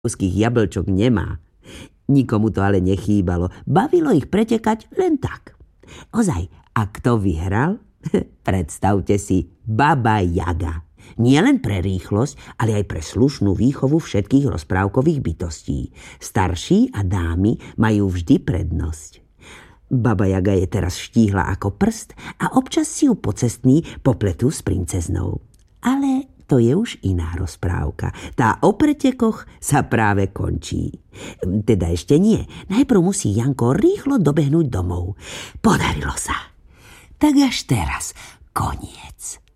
jablčok nemá. Nikomu to ale nechýbalo. Bavilo ich pretekať len tak. Ozaj, a kto vyhral? Predstavte si, Baba Jaga. Nie len pre rýchlosť, ale aj pre slušnú výchovu všetkých rozprávkových bytostí. Starší a dámy majú vždy prednosť. Baba Jaga je teraz štíhla ako prst a občas si ju pocestní popletú s princeznou. Ale to je už iná rozprávka. Tá o pretekoch sa práve končí. Teda ešte nie. Najprv musí Janko rýchlo dobehnúť domov. Podarilo sa. Tak až teraz koniec.